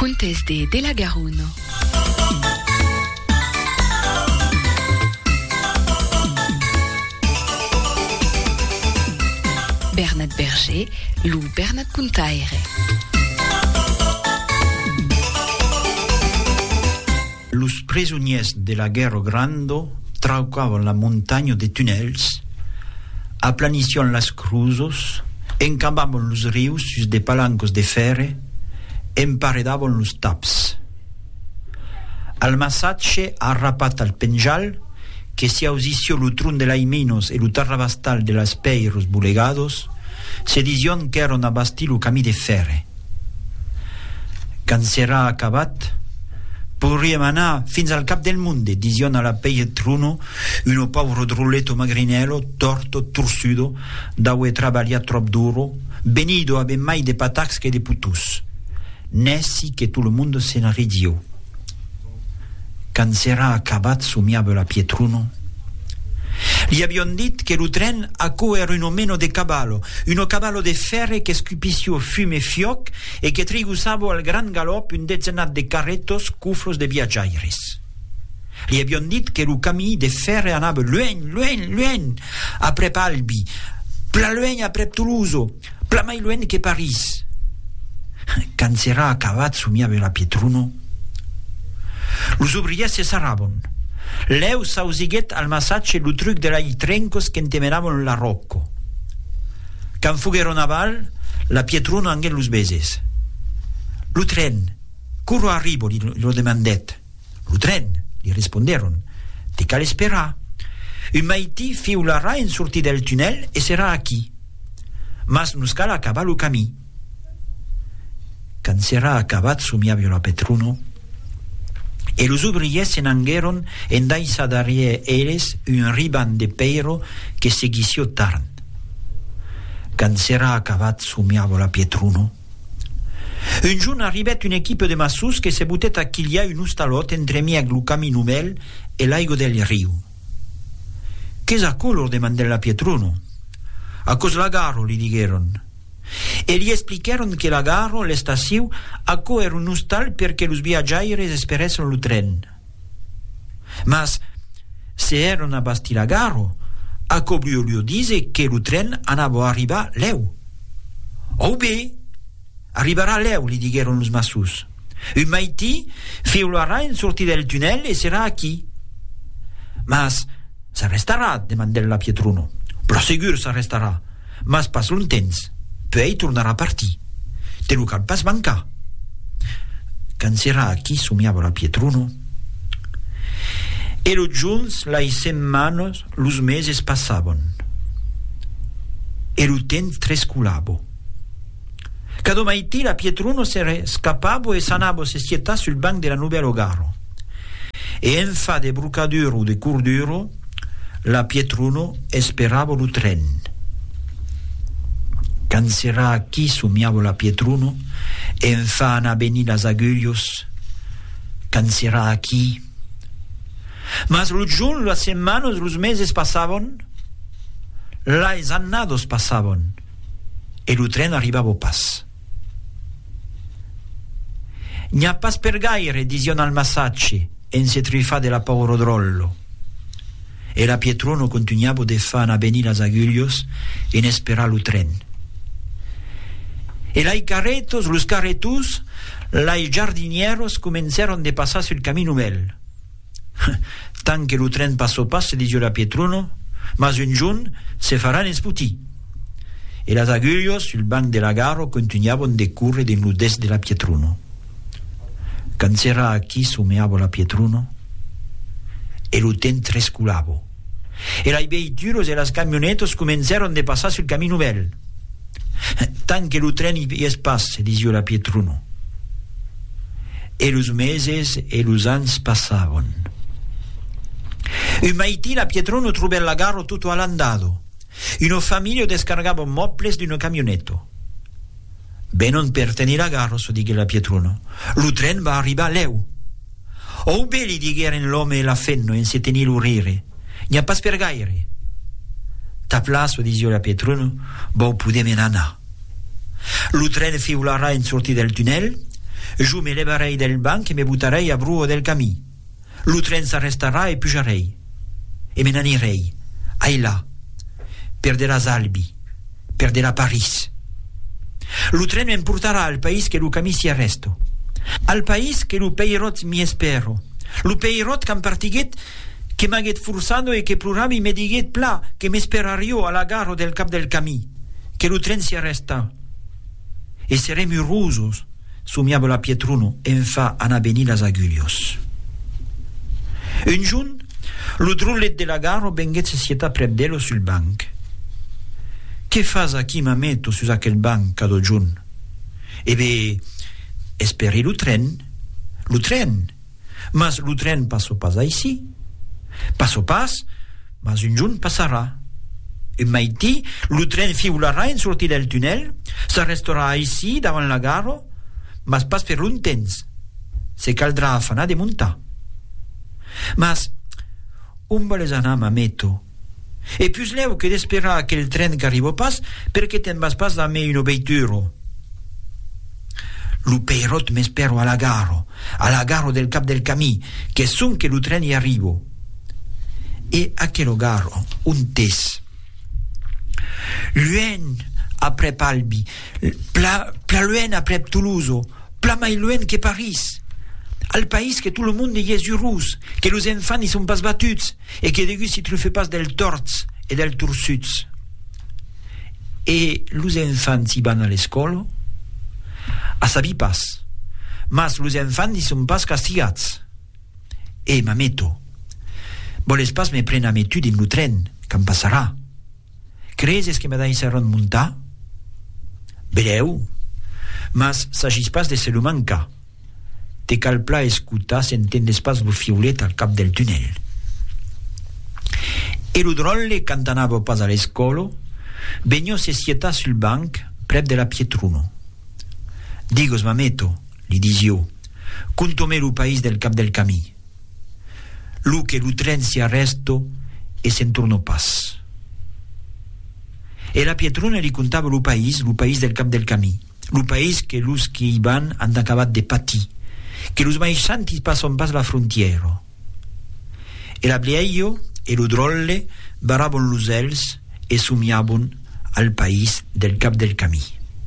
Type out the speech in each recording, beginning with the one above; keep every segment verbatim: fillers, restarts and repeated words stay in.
Contes de De la Garonne. Bernat Berger, Lou Bernat Puntaire. Los prisonniers de la guerra grande traucaban la montaña de túnels, aplanician las cruzos, encampaban los ríos sus de palancos de ferre, emparedaban los taps. Al masache arrapat al penjal, que se ausició l'utrun de l'aimenos e l'utarrabastal de las peiros bulegados, se dizion que eran abastir lo camí de ferre. Can serà acabat, podríem anar fins al cap del munde, dizion a la peia truno, uno pauvro drulletto magrinello, torto, tursudo, d'aue traballat trop duro, venido a ben mai de patacs que de putus. Nessi che tutto il mondo se ne ridió. Can serà acabat, somiava la Pietruno. Gli abbiamo dit che il tren a co era uno meno de cavallo, uno cavallo de ferre che scupició fume e fioc e che trigussava al gran galop un dezenat de carretos cuflos de viaggiaires. Gli abbiamo dit che il camí de ferre anava luen, luen, luen, apre Albi, pla luen apre Toulouse, pla mai luen che Paris. Can serà acabat, somiava la Pietruno. Los obriers se sarraban. Leu sausiguet al masache lu truc de la trencos que entemenaban la rocco. Can fugueron aval, la Pietruno angué los beses. Lu tren, curro arribo, li lo demandet. Lu tren, li risponderon. Te cal esperar. Un maití fiularà en sortir del tunnel e serà aquí. Mas nos cal acabar lo camí. Can serà acabat, somiava la Pietruno, e los obriers se n'angueron en daisa darrière eles un riban de peiro que seguició tarn. Can serà acabat, somiava la Pietruno. Un giorno arribet un equipe de massus que se butet a chiglia un ustalot entre mieg lo camí nouvel e l'aigo del riu. Qu'es a color demandè la Pietruno. A cos la garo, li digueron. E gli esplicaron che la garo, l'estaciu, a co era un ustal perché los viaggiaires esperessero lo tren. Mas, se eran a basti la garo, a co lui dise che lo tren anava a arribar leu. Oh bé, arribarà leu, li digueron los massus. Un maití fiularà en sortir del tunnel e serà aquí. Mas, s'arrestarà, demandè la Pietruno. Però segur s'arrestarà, mas pas lontens. Poi tornarà a partir. Te lo cal pas mancar. Can serà aquí, somiava la Pietruno. E los giorns, les setmanes, los meses passaven. E lo temps tresculava. Cada maití la Pietruno se scappava e s'anava se sietà sul banc della novella garo. E en fa de brucaduro de curduro, la Pietruno esperava lo tren. Can serà aquí, somiava la Pietruno, e en fa anar venir las aguillos. Can serà aquí. Mas los giorns, las semanas, los meses passaven, les annados passaven, e lo tren arribava pas. N'ha pas per gaire, dizion al masache, en se trifà de la pauro drollo. E la Pietruno continuava de fa anar venir las aguillos en esperar lo tren. E lai carretos, los carretus, lai giardinieros comenzaron de pasar sul camino nouvel. Tant que lo tren passò pas, se diziò la Pietruno, mas un giorn se faran esputir. E las aguillos sul banc de la garo continuavan de curre de nudez de la Pietruno. Can serà aquí, somiava la Pietruno, e lo ten tresculava. E lai veituros e las camionetos comenzaron de pasar sul camino nouvel. Tant que lo tren y es pas, se diziò la Pietruno. E los meses e los ans passaven. Un maití la Pietruno trobè la garo tutto all'andado. Una famiglia descargava moples di un camionetto. Benon per tenir la garo, so dighe la Pietruno. Lo tren va arribar leu. Oh bé, li digueren l'home e la fenno en se tenir l'urire. N'ha pas per gaire. Ta place, diziò la Pietruno, bo podem anar. Lo tren fiularà en sortir del tunnel, Jo me levarei del banc e me buttarei a bruo del camí. Lo tren s'arrestarà e pujarei. E me n'anirei. Ai là. Perderà Albi. Perderà Paris. Lo tren me portarà al país che lo camí si arresto. Al país che lo peirot mi espero. Lo peirot can partiguet che m'haguet forçado e che plorami me diguet pla che m'esperario a la garo del cap del camí. Che lo tren si arresta. E serem urosos, somiava la Pietruno, en fa anabeni las agulios. Un giun, lo drullet de la garo venguet se sieta prep dello sul banc. Che fas aquí, mametto, sus aquel banc, cado giun? E be, esperi lo tren, lo tren. Mas lo tren passo pas aici. Passo pas, mas un giun passarà. E maití, lo tren fiularà en sortir del tunnel, s'arrestarà ici, davant la garo, mas pas per un temps. Se caldrà afanar de muntar. Mas, on voles anar, mametto? E plus leu que d'esperar que el tren qu'arribo pas, perché te'n vas pas da me un obeituro. Lo peirot m'espero a la garo, a la garo del cap del camí, che son che lo tren hi arrivo. E aquel garo, un tes. Luen aprep Albi, pla, pla luen aprep Toulouse, pla mai luen que Paris. Al país que tout le monde y est urus, que los enfants y sont pas batuts, et que degus si tu fais pas del torts et del tursuts. Et los enfants y van a l'escola, a sabi pas, mas los enfants y sont pas castigats. E mametto, voles pas me pren ametud en lo tren, qu'en passarà. Crees que me deixaran muntar? Breu, mas s'agis pas de se lo mancar. Te cal pla escutar s'entendes pas lo fiolet al cap del tunnel. E lo drolle cantanava pas a l'escola, vegno se sieta sul banc prep de la Pietruno. Digos, mametto, li disio, contome lo país del cap del camí. Lo che lo tren si arresto e se'n torno pas. E la Pietruno li contava lo país, lo país del cap del camí, lo país que los que hi van han acabat de patir, que los maisantis passen pas la frontiera. E la Blieio e lo drolle barabon los els e somiabon al país del cap del camí.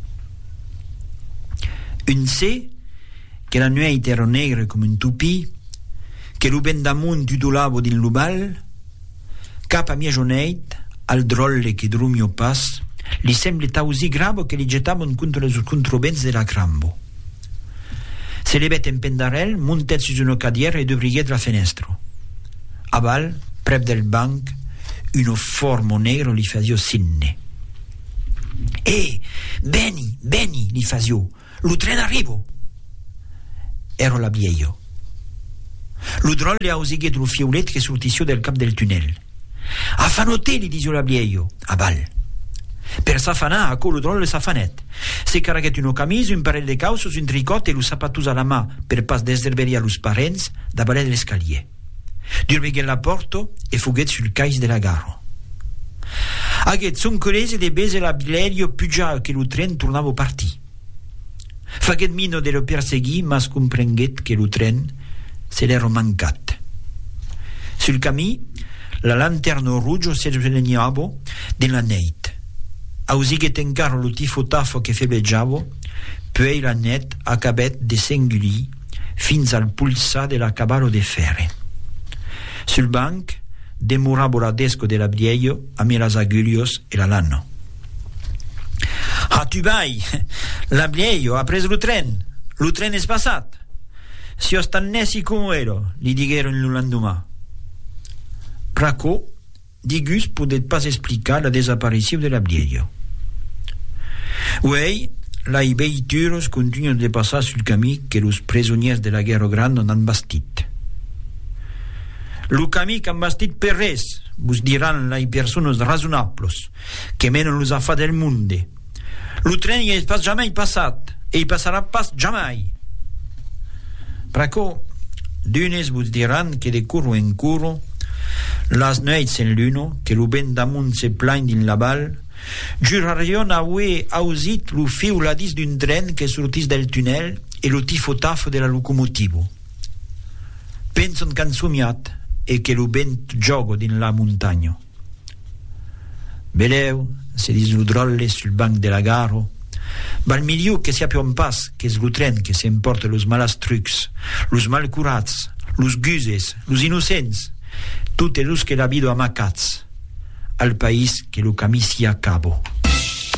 Un sé que la nuit era negra com un tupí, que lo vent damunt tudolavo din lo bal, cap a mia joneit, al drolle che drumio pas, li semble tausi gravo che li gettavon contro les controvents de la crambo. Se levet en pendarel, muntet sus una cadiera e dobriguet la fenestro. A val, prep del banc, uno formo negro li fazio sinne. Eh, beni, beni, li fazio, lo tren arrivo. Ero la Blieio. Lo drolle ausighet lo fiolet che sortisio del cap del tunnel. Afanote, li disio la Blieio, a val. Per s'afanà, a co lo drolle s'afanet. Se carreguet uno camiso, un parell de causos, un tricot e lo sapatus a la mà per pas desderberir a los parents da valer l'escalier. Durmiguet la porto e fuguet sul cais de la garo. Aguet son colese de bese la Blieio pugia che lo tren tornavo partì. Faguet mino de lo perseguir, mas comprenguet che lo tren se l'ero mancat. Sul camí, la lanterna rouge se svelegnava della neit. Ausighet encara lo tifo tafo che febeggiavo, poi la net acabet de s'engullir fins al pulsar de la cavallo de ferre. Sul banc, demoravo l'adesco de la Blieio a me las agulios e la lano. Ah, tu vai! La Blieio ha preso lo tren! Lo tren è passat! Si io stannessi come ero, li diguero il lendemain. Praco, Digus podet pas explicar la desaparició de la Blieio. Uei, la veituros continuen de passar sul camí que los presoniers de la Guerra Grande han bastit. Lo camí qu'han bastit per res, vos diran les persones razonables que menen los afats del monde. Lo tren hi és pas jamais passat e hi passarà pas jamais. Praco, d'unes vos diran que de curro en curro las noits en luno, que lo vent damunt se plany din la val, Giurarion avue ausit lo fiuladis d'un tren che sortis del tunnel e lo tifotafo della locomotivo. Penson canzumiat e che lo bent gioco din la montagna. Beleu se disludrolle sul banc della garo, val miliu che sia più un pas che lo tren che se importa los malastrucs, los malcurats, los guses, los innocents, tutte los che la vido amacats, al país che lo camisi a cabo.